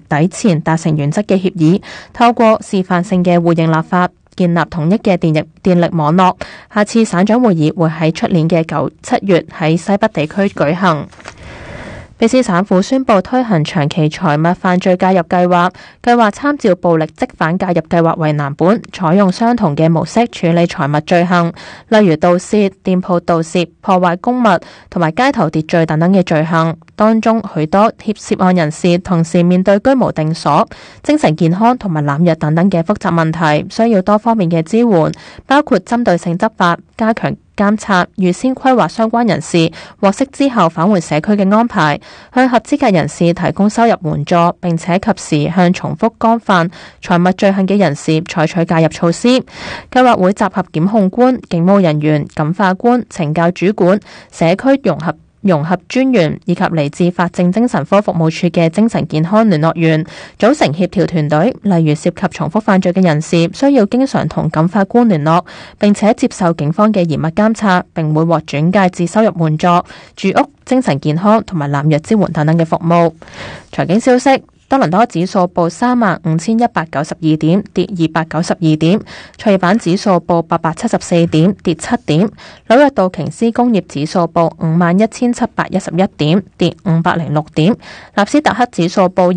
底前達成原則嘅協議，透過示範性嘅互認立法，建立統一嘅電力網絡。下次省長會議會喺出年嘅7月喺西北地區舉行。卑斯省府宣布推行長期財物犯罪介入計劃，計劃參照暴力積反介入計劃為藍本，採用相同嘅模式處理財物罪行，例如盜竊、店鋪盜竊、破壞公物同埋街頭秩序等等嘅罪行。當中許多涉案人士同時面對居無定所、精神健康同埋濫藥等等嘅複雜問題，需要多方面嘅支援，包括針對性執法、加強監察、預先規劃相關人士獲釋之後返回社區嘅安排，向合資格人士提供收入援助，並且及時向重複干犯財物罪行嘅人士採取介入措施。計劃會集合檢控官、警務人員、感化官、懲教主管、社區融合專員以及嚟自法政精神科服務處嘅精神健康聯絡員，組成協調團隊。例如涉及重複犯罪嘅人士，需要經常同感化官聯絡，並且接受警方嘅嚴密監察，並會獲轉介至收入援助、住屋、精神健康同埋濫藥支援等等嘅服務。財經消息。多倫多指數報35,192點，跌292點；創業板指數報874點，跌7點；紐約道瓊斯工業指數報51,711點，跌506點；納斯達克指數報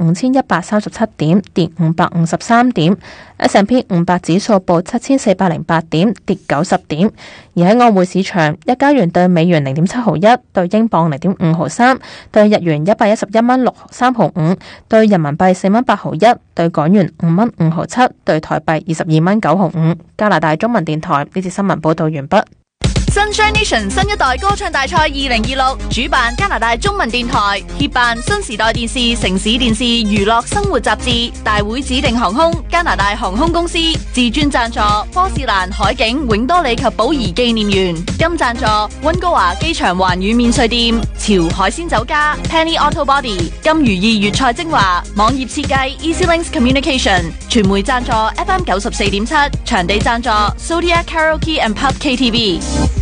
25,137點，跌553點。S&P 500指數報7,408點，跌90點。而喺外匯市場，一加元對美元0.761，對英鎊0.553，對日元111蚊63毫5，對人民幣4蚊8毫1，對港元5蚊5毫7，對台幣22蚊9毫5。加拿大中文電台呢節新聞報道完畢。 Sunshine Nation 新一代歌唱大賽2026主辦加拿大中文電台，協辦新時代電視、城市電視、娛樂生活雜誌，大會指定航空加拿大航空公司，自專贊助波士蘭海景永多里及寶儀紀念園，金贊助溫哥華機場環宇免稅店、潮海鮮酒家、Penny Auto Body、金魚意粵菜精華、網頁設計 EasyLinks Communication， 傳媒贊助 FM 94.7，場地贊助 Zodiac Karaoke and Pub KTV。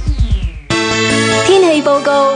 天氣報告。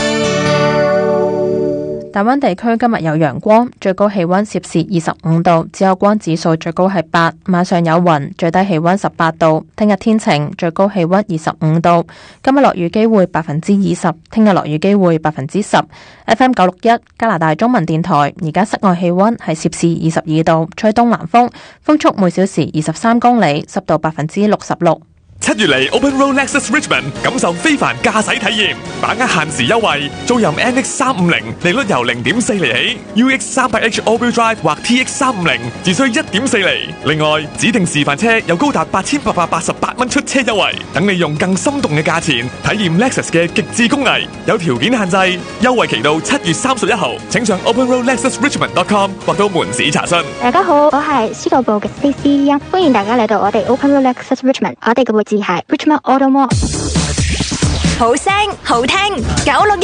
大灣地區今日有陽光，最高氣溫攝氏25度，紫外光指數最高係8，晚上有雲，最低氣溫18度。聽日天晴，最高氣溫25度。今日落雨機會20%，聽日落雨機會10%。FM 961加拿大中文電台，而家室外氣溫係攝氏22度，吹東南風，風速每小時23公里，濕度66%。 7月嚟 Open Road Lexus Richmond， 感受非凡駕駛體驗，把握限時優惠，租任 NX350， 利率由 0.4 厘起 ，UX 300H All-Wheel Drive 或 TX 350， 只需 1.4 厘。另外，指定示範車有高達8888蚊出車優惠，等你用更心動嘅價錢體驗 Lexus 嘅極致工藝。有條件限制，優惠期到7月31號，請上 OpenRoadLexusRichmond.com 或到門市查詢。 大家好，我係司徒部嘅 CC 歡迎大家嚟到我哋 Open Road Lexus Richmond， 我哋嘅位置係 Richmond Auto Mall。 好聲好聽961。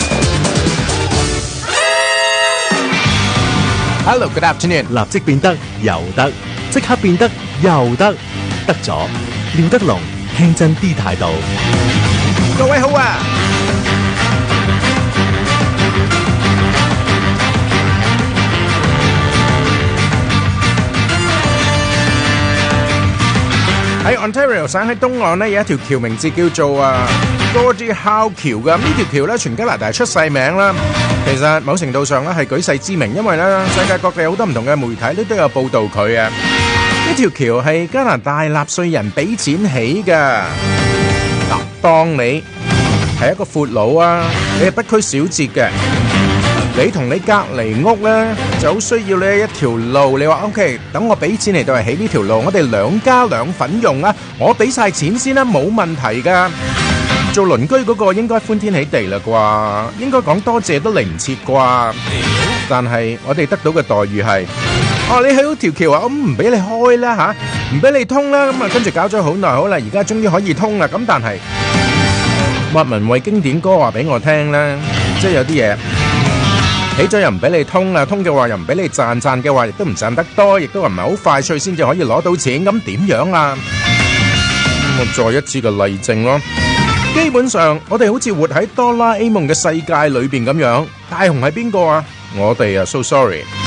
Hello, good afternoon。立即變得又得，即刻變得又得，得咗廖德龍輕真啲態度。各位好啊！喺 Ontario 省喺東岸呢，有一條橋名字叫做Gordie Howe 橋嘅。呢條橋咧全加拿大出世名啦。其實某程度上咧係舉世知名，因為咧世界各地好多唔同嘅媒體都有報導佢啊。呢條橋係加拿大納稅人俾錢起嘅。嗱，當你係一個闊佬啊，你係不拘小節嘅，你同你隔離屋咧就好需要呢一條路，你話 OK， 等我俾錢嚟到係起呢條路，我哋兩家兩份用啊，我俾晒錢先啦，冇問題噶。做鄰居嗰個應該歡天喜地啦啩，應該講多謝都嚟唔切啩。但係我哋得到嘅待遇係，你起好條橋啊，咁唔俾你開啦吓，唔俾你通啦，咁啊跟住搞咗好耐，好啦，而家終於可以通啦。咁但係莫文蔚經典歌話俾我聽咧，即係有啲嘢起咗又唔俾你通啦，通嘅話又唔俾你賺，賺嘅話亦都唔賺得多，亦都唔係好快脆先至可以攞到錢，咁點樣啊？我再一次嘅例證咯。基本上我哋好似活喺哆啦 A 夢嘅世界裏邊咁樣，大雄係邊個啊？我哋啊 so sorry。